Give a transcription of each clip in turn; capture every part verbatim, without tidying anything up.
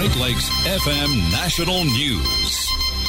Great Lakes F M National News.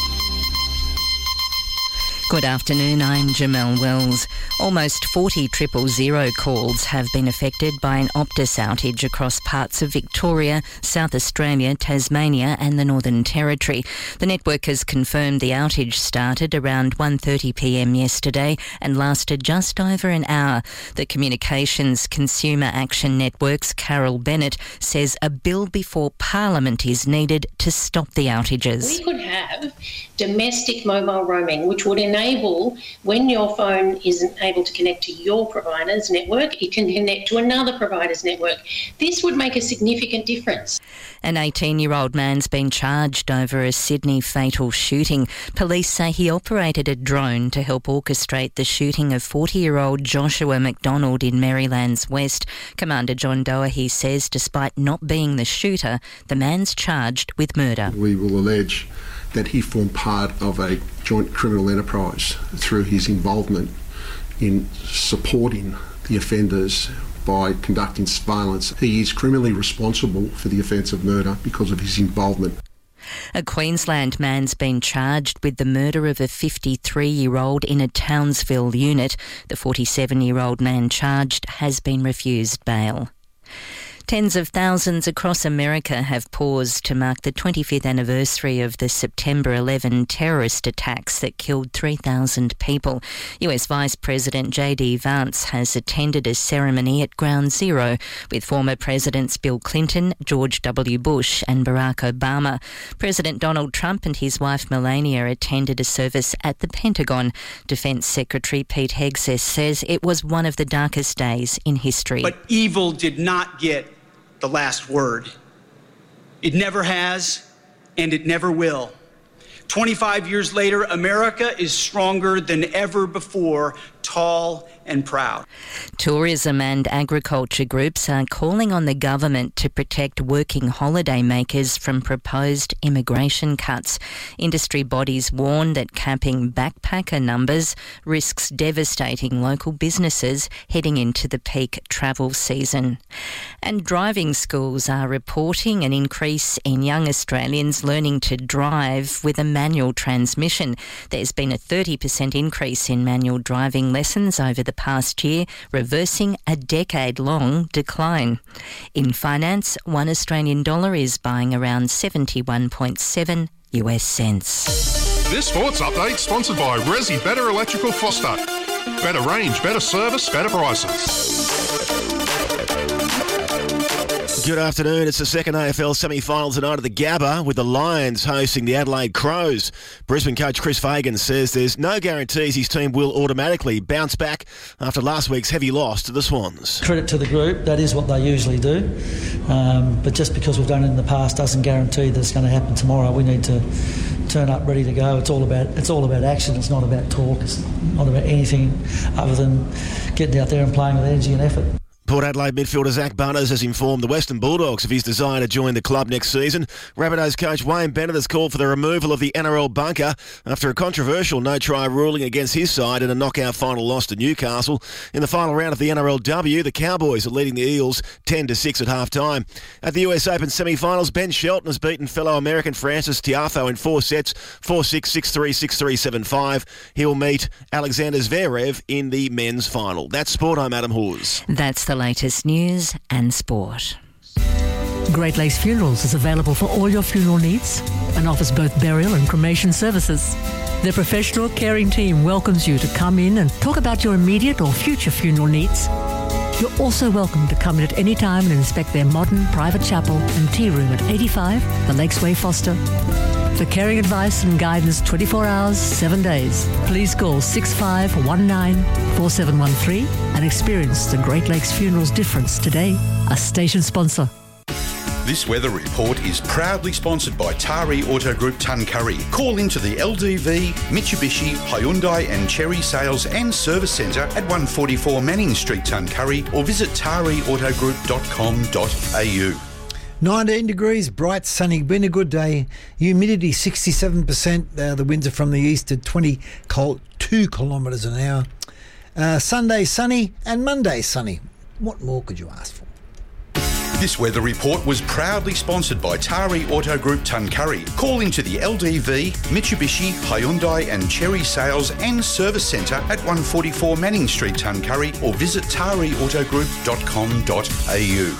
Good afternoon, I'm Jamelle Wells. Almost forty triple zero calls have been affected by an Optus outage across parts of Victoria, South Australia, Tasmania and the Northern Territory. The network has confirmed the outage started around one thirty p m yesterday and lasted just over an hour. The Communications Consumer Action Network's Carol Bennett says a bill before Parliament is needed to stop the outages. We could have domestic mobile roaming, which would enable, when your phone isn't able to connect to your provider's network, it can connect to another provider's network. This would make a significant difference. An eighteen-year-old man's been charged over a Sydney fatal shooting. Police say he operated a drone to help orchestrate the shooting of forty-year-old Joshua McDonald in Maryland's West. Commander John Doherty says despite not being the shooter, the man's charged with murder. We will allege that he formed part of a joint criminal enterprise through his involvement in supporting the offenders by conducting surveillance. He is criminally responsible for the offence of murder because of his involvement. A Queensland man's been charged with the murder of a fifty-three-year-old in a Townsville unit. The forty-seven-year-old man charged has been refused bail. Tens of thousands across America have paused to mark the twenty-fifth anniversary of the September eleventh terrorist attacks that killed three thousand people. U S Vice President J D Vance has attended a ceremony at Ground Zero with former Presidents Bill Clinton, George W. Bush and Barack Obama. President Donald Trump and his wife Melania attended a service at the Pentagon. Defence Secretary Pete Hegseth says it was one of the darkest days in history. But evil did not get the last word. It never has, and it never will. twenty-five years later, America is stronger than ever before, tall and proud. Tourism and agriculture groups are calling on the government to protect working holiday makers from proposed immigration cuts. Industry bodies warn that capping backpacker numbers risks devastating local businesses heading into the peak travel season. And driving schools are reporting an increase in young Australians learning to drive with a manual transmission. There's been a thirty percent increase in manual driving lessons over the past year, reversing a decade-long decline. In finance, one Australian dollar is buying around seventy-one point seven U S cents. This sports update sponsored by Resi Better Electrical Foster. Better range, better service, better prices. Good afternoon. It's the second A F L semi-final tonight at the Gabba with the Lions hosting the Adelaide Crows. Brisbane coach Chris Fagan says there's no guarantees his team will automatically bounce back after last week's heavy loss to the Swans. Credit to the group, that is what they usually do. Um, but just because we've done it in the past doesn't guarantee that it's going to happen tomorrow. We need to turn up ready to go. It's all about it's all about action. It's not about talk. It's not about anything other than getting out there and playing with energy and effort. Port Adelaide midfielder Zach Bunners has informed the Western Bulldogs of his desire to join the club next season. Rabbitohs coach Wayne Bennett has called for the removal of the N R L bunker after a controversial no-try ruling against his side in a knockout final loss to Newcastle. In the final round of the N R L W, the Cowboys are leading the Eels ten to six at half-time. At the U S Open semi-finals, Ben Shelton has beaten fellow American Francis Tiafoe in four sets, four six, six three, six three, seven five. He'll meet Alexander Zverev in the men's final. That's sport. I'm Adam Hawes. That's the latest news and sport. Great Lakes Funerals is available for all your funeral needs and offers both burial and cremation services. Their professional caring team welcomes you to come in and talk about your immediate or future funeral needs. You're also welcome to come in at any time and inspect their modern private chapel and tea room at eighty-five The Lakes Way, Foster. For caring advice and guidance twenty-four hours, seven days, please call six five one nine, four seven one three and experience the Great Lakes Funerals difference today. A station sponsor. This weather report is proudly sponsored by Tari Auto Group Tuncurry. Call into the L D V, Mitsubishi, Hyundai and Chery Sales and Service Centre at one forty-four Manning Street, Tuncurry, or visit tari auto group dot com dot a u. nineteen degrees, bright, sunny, been a good day. Humidity sixty-seven percent. Uh, the winds are from the east at twenty-two kilometres an hour. Uh, Sunday sunny and Monday sunny. What more could you ask for? This weather report was proudly sponsored by Tari Auto Group Tuncurry. Call into the L D V, Mitsubishi, Hyundai and Cherry Sales and Service Centre at one forty-four Manning Street, Tuncurry, or visit tari auto group dot com dot a u.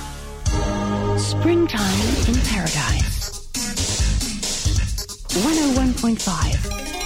Springtime in Paradise. one oh one point five